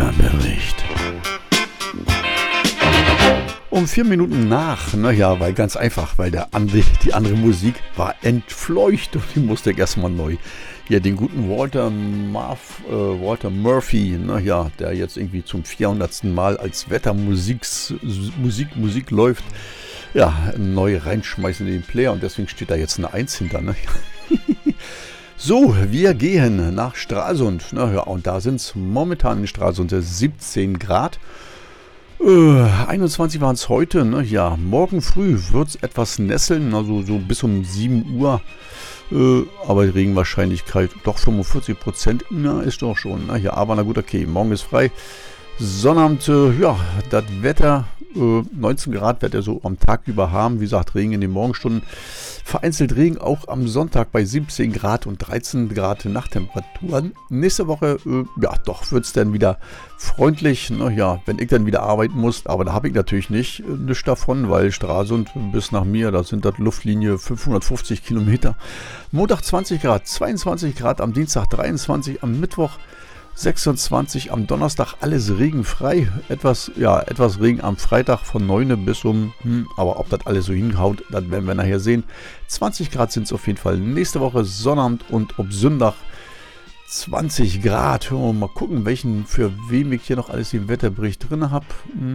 Wetterbericht. Um 4 Minuten nach, naja, weil ganz einfach, weil die andere Musik war entfleucht und die musste ich erstmal neu. Ja, den guten Walter Murphy, naja, der jetzt irgendwie zum 400. Mal als Wettermusik läuft, ja, neu reinschmeißen in den Player und deswegen steht da jetzt eine 1 hinter, ne? So, wir gehen nach Stralsund, naja, und da sind es momentan in Stralsund 17 Grad. 21 waren es heute, ne? Ja, morgen früh wird es etwas nesseln, also so bis um 7 Uhr. Aber die Regenwahrscheinlichkeit doch 45%, na, ist doch schon. Na ja, aber na gut, okay, morgen ist frei. Sonnabend, ja, das Wetter, 19 Grad wird er so am Tag über haben. Wie gesagt, Regen in den Morgenstunden. Vereinzelt Regen auch am Sonntag bei 17 Grad und 13 Grad Nachttemperaturen. Nächste Woche, ja, doch wird es dann wieder freundlich. Ja, wenn ich dann wieder arbeiten muss. Aber da habe ich natürlich nichts davon, weil Stralsund bis nach mir, da sind das Luftlinie 550 Kilometer. Montag 20 Grad, 22 Grad, am Dienstag 23, am Mittwoch 26, am Donnerstag alles regenfrei, etwas Regen am Freitag von 9 bis aber ob das alles so hinhaut, das werden wir nachher sehen. 20 Grad sind es auf jeden Fall nächste Woche, Sonnabend und ob Sonntag 20 Grad. Mal gucken, für wem ich hier noch alles im Wetterbericht drin habe.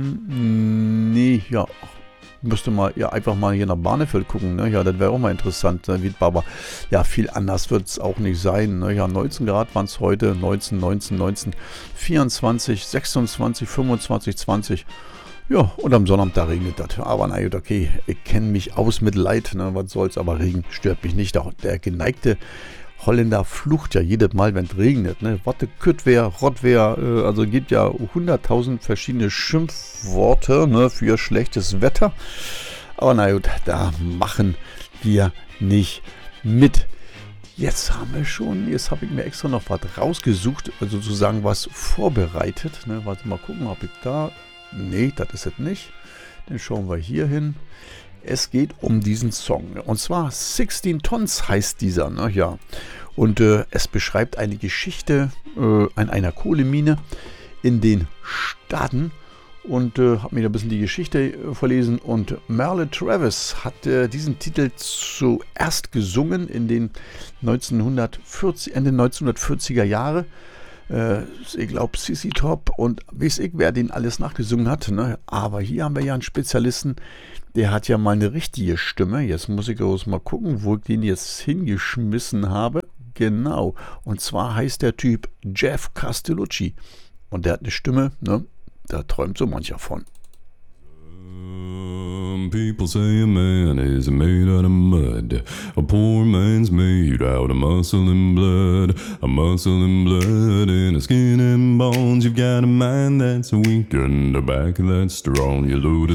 Nee, ja, müsste mal einfach mal hier nach Barneveld gucken. Ne? Ja, das wäre auch mal interessant. Ne? Aber ja, viel anders wird es auch nicht sein. Ne? Ja, 19 Grad waren es heute. 19, 24, 26, 25, 20. Ja, und am Sonnabend, da regnet das. Aber na gut, okay, ich kenne mich aus mit Leid. Ne? Was soll's, aber Regen stört mich nicht. Der geneigte Holländer flucht ja jedes Mal, wenn es regnet. Ne? Watte, Küttwehr, Rottwehr, also gibt ja 100.000 verschiedene Schimpfworte, ne, für schlechtes Wetter. Aber na gut, da machen wir nicht mit. Jetzt habe ich mir extra noch was rausgesucht, also sozusagen was vorbereitet. Ne? Warte mal gucken, ob ich da... Nee, das ist es nicht. Dann schauen wir hier hin. Es geht um diesen Song. Und zwar 16 Tons heißt dieser. Ne? Ja. Und es beschreibt eine Geschichte an einer Kohlemine in den Staaten. Und habe mir da ein bisschen die Geschichte verlesen. Und Merle Travis hat diesen Titel zuerst gesungen in den Ende 1940er Jahre. Ich glaube, Sissy Top und weiß ich, wer den alles nachgesungen hat. Ne? Aber hier haben wir ja einen Spezialisten, der hat ja mal eine richtige Stimme. Jetzt muss ich mal gucken, wo ich den jetzt hingeschmissen habe. Genau. Und zwar heißt der Typ Jeff Castellucci. Und der hat eine Stimme, ne? Da träumt so mancher von. Some people say a man is made out of mud. A poor man's made out of muscle and blood. A muscle and blood and a skin and bones. You've got a mind that's weak and a back that's strong. You load a